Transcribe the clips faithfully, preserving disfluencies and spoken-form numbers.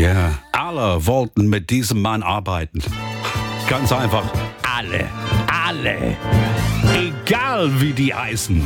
Ja, alle wollten mit diesem Mann arbeiten. Ganz einfach, alle, alle. Egal wie die heißen.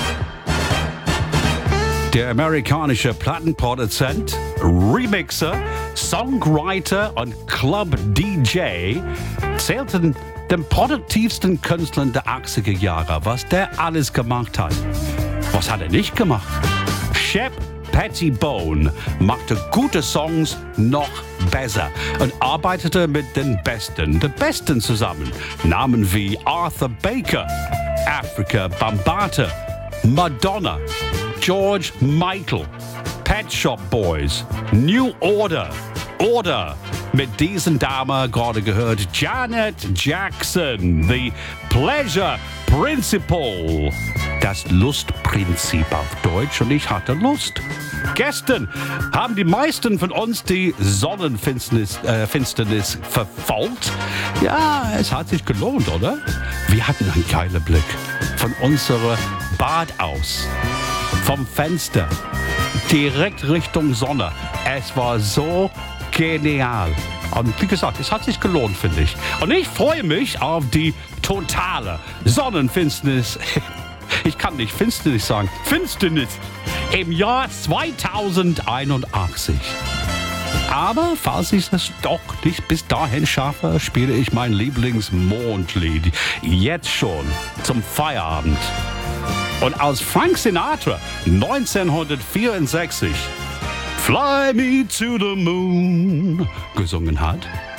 Der amerikanische Plattenproduzent, Remixer, Songwriter und Club-D J zählten den produktivsten Künstlern der achtziger Jahre. Was der alles gemacht hat. Was hat er nicht gemacht? Shep Pettibone machte gute Songs noch besser und arbeitete mit den Besten, den Besten zusammen. Namen wie Arthur Baker, Afrika Bambaataa, Madonna, George Michael, Pet Shop Boys, New Order oder mit diesen Damen gerade gehört Janet Jackson, The Pleasure Principle. Das Lustprinzip auf Deutsch und ich hatte Lust. Gestern haben die meisten von uns die Sonnenfinsternis äh, Finsternis verfolgt. Ja, es hat sich gelohnt, oder? Wir hatten einen geilen Blick von unserem Bad aus, vom Fenster, direkt Richtung Sonne. Es war so genial. Und wie gesagt, es hat sich gelohnt, finde ich. Und ich freue mich auf die totale Sonnenfinsternis. Ich kann nicht Finsternis sagen. Finsternis im Jahr zweitausendeinundachtzig. Aber falls ich es doch nicht bis dahin schaffe, spiele ich mein Lieblingsmondlied jetzt schon zum Feierabend. Und als Frank Sinatra neunzehnhundertvierundsechzig Fly Me to the Moon gesungen hat,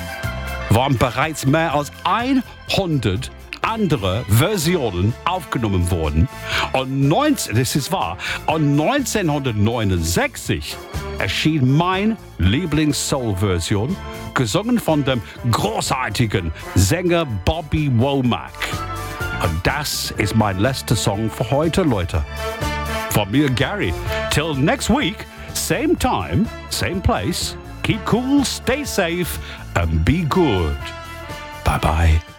waren bereits mehr als hundert andere Versionen aufgenommen worden. Und neunzehn, das ist wahr, und neunzehnhundertneunundsechzig erschien mein Lieblings-Soul-Version, gesungen von dem großartigen Sänger Bobby Womack. Und das ist mein letzter Song für heute, Leute. Von mir, Gary. Till next week, same time, same place. Keep cool, stay safe, and be good. Bye-bye.